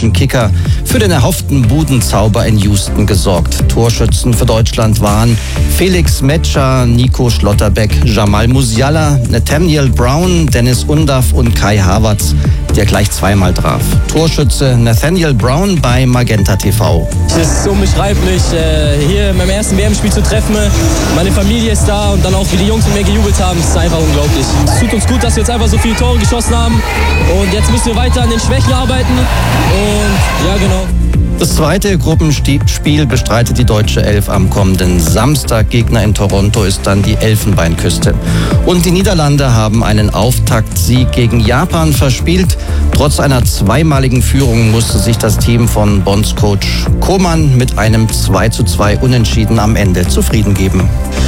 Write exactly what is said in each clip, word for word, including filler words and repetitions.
deutschen Kicker für den erhofften Budenzauber in Houston gesorgt. Torschützen für Deutschland waren Felix Metscher, Nico Schlotterbeck, Jamal Musiala, Nathaniel Brown, Dennis Undaff und Kai Havertz, der gleich zweimal traf. Torschütze Nathaniel Brown bei Magenta T V. Es ist unbeschreiblich, hier in meinem ersten W M-Spiel zu treffen. Meine Familie ist da und dann auch, wie die Jungs mit mir gejubelt haben, ist einfach unglaublich. Es tut uns gut, dass wir jetzt einfach so viele Tore geschossen haben und jetzt müssen wir weiter an den Schwächen arbeiten und ja, genau. Das zweite Gruppenspiel bestreitet die deutsche Elf am kommenden Samstag. Gegner in Toronto ist dann die Elfenbeinküste. Und die Niederlande haben einen Auftaktsieg gegen Japan verspielt. Trotz einer zweimaligen Führung musste sich das Team von Bonds-Coach Koman mit einem zwei zu zwei Unentschieden am Ende zufrieden geben.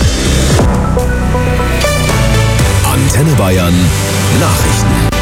Antenne Bayern Nachrichten.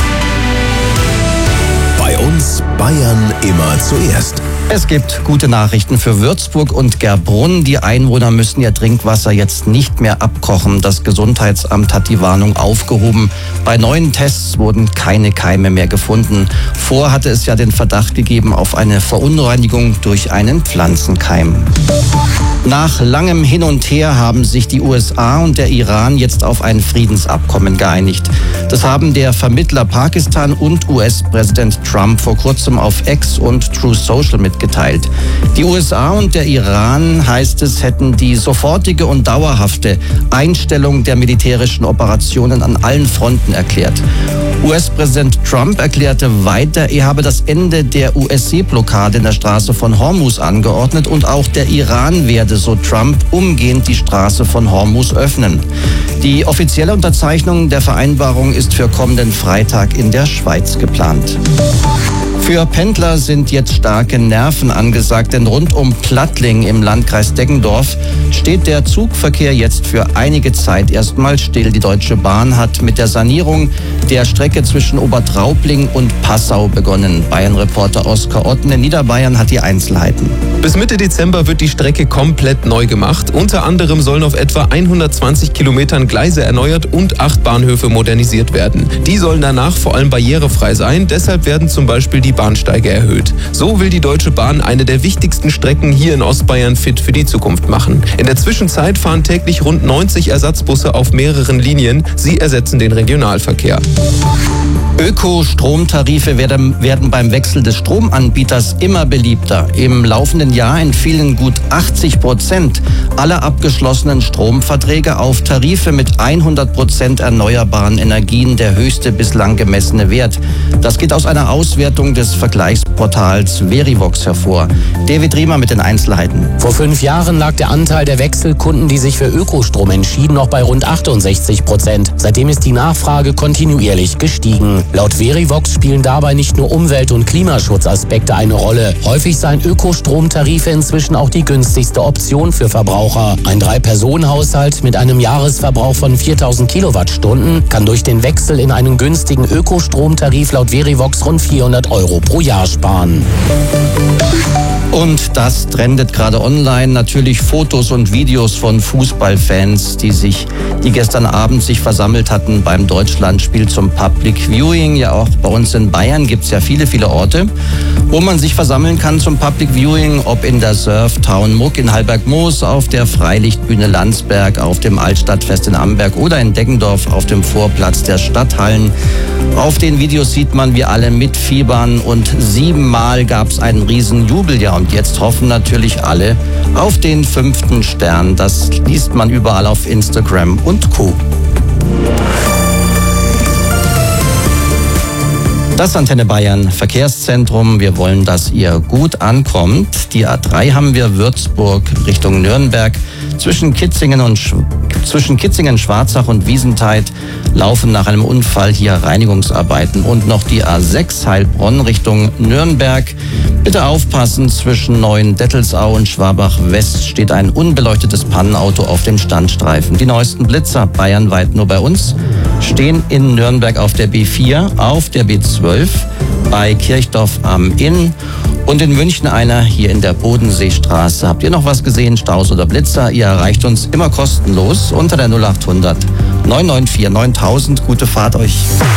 Bei uns Bayern immer zuerst. Es gibt gute Nachrichten für Würzburg und Gerbrunn. Die Einwohner müssen ihr Trinkwasser jetzt nicht mehr abkochen. Das Gesundheitsamt hat die Warnung aufgehoben. Bei neuen Tests wurden keine Keime mehr gefunden. Vor hatte es ja den Verdacht gegeben auf eine Verunreinigung durch einen Pflanzenkeim. Nach langem Hin und Her haben sich die U S A und der Iran jetzt auf ein Friedensabkommen geeinigt. Das haben der Vermittler Pakistan und U S-Präsident Trump vor kurzem auf X und True Social mitgeteilt. Die U S A und der Iran, heißt es, hätten die sofortige und dauerhafte Einstellung der militärischen Operationen an allen Fronten erklärt. U S-Präsident Trump erklärte weiter, er habe das Ende der U S-Seeblockade in der Straße von Hormuz angeordnet und auch der Iran werde, so Trump, umgehend die Straße von Hormuz öffnen. Die offizielle Unterzeichnung der Vereinbarung ist für kommenden Freitag in der Schweiz geplant. Für Pendler sind jetzt starke Nerven angesagt, denn rund um Plattling im Landkreis Deggendorf steht der Zugverkehr jetzt für einige Zeit erstmal still. Die Deutsche Bahn hat mit der Sanierung der Strecke zwischen Obertraubling und Passau begonnen. Bayern-Reporter Oskar Otten in Niederbayern hat die Einzelheiten. Bis Mitte Dezember wird die Strecke komplett neu gemacht. Unter anderem sollen auf etwa hundertzwanzig Kilometern Gleise erneuert und acht Bahnhöfe modernisiert werden. Die sollen danach vor allem barrierefrei sein. Deshalb werden zum Beispiel die Bahnsteige erhöht. So will die Deutsche Bahn eine der wichtigsten Strecken hier in Ostbayern fit für die Zukunft machen. In der Zwischenzeit fahren täglich rund neunzig Ersatzbusse auf mehreren Linien. Sie ersetzen den Regionalverkehr. Ökostromtarife werden, werden beim Wechsel des Stromanbieters immer beliebter. Im laufenden Jahr entfielen gut achtzig Prozent aller abgeschlossenen Stromverträge auf Tarife mit hundert Prozent erneuerbaren Energien, der höchste bislang gemessene Wert. Das geht aus einer Auswertung des Vergleichsportals Verivox hervor. David Riemer mit den Einzelheiten. Vor fünf Jahren lag der Anteil der Wechselkunden, die sich für Ökostrom entschieden, noch bei rund achtundsechzig Prozent. Seitdem ist die Nachfrage kontinuierlich gestiegen. Laut Verivox spielen dabei nicht nur Umwelt- und Klimaschutzaspekte eine Rolle. Häufig seien Ökostromtarife inzwischen auch die günstigste Option für Verbraucher. Ein Drei-Personen-Haushalt mit einem Jahresverbrauch von viertausend Kilowattstunden kann durch den Wechsel in einen günstigen Ökostromtarif laut Verivox rund vierhundert Euro pro Jahr sparen. Und das trendet gerade online. Natürlich Fotos und Videos von Fußballfans, die sich, die gestern Abend sich versammelt hatten beim Deutschlandspiel zum Public Viewing. Ja, auch bei uns in Bayern gibt es ja viele, viele Orte, wo man sich versammeln kann zum Public Viewing, ob in der Surf Town Muck in Halberg-Moos, auf der Freilichtbühne Landsberg, auf dem Altstadtfest in Amberg oder in Deggendorf auf dem Vorplatz der Stadthallen. Auf den Videos sieht man, wie alle mitfiebern und siebenmal gab es einen riesen Jubel. Ja, und jetzt hoffen natürlich alle auf den fünften Stern. Das liest man überall auf Instagram und Co. Das Antenne Bayern Verkehrszentrum. Wir wollen, dass ihr gut ankommt. Die A drei haben wir Würzburg Richtung Nürnberg. Zwischen Kitzingen und Sch- zwischen Kitzingen, Schwarzach und Wiesenthal laufen nach einem Unfall hier Reinigungsarbeiten. Und noch die A sechs Heilbronn Richtung Nürnberg. Bitte aufpassen, zwischen Neuendettelsau und Schwabach-West steht ein unbeleuchtetes Pannenauto auf dem Standstreifen. Die neuesten Blitzer, bayernweit nur bei uns, stehen in Nürnberg auf der B vier, auf der B zwölf, bei Kirchdorf am Inn und in München einer hier in der Bodenseestraße. Habt ihr noch was gesehen, Staus oder Blitzer? Ihr erreicht uns immer kostenlos unter der null acht hundert neun neun vier neuntausend. Gute Fahrt euch.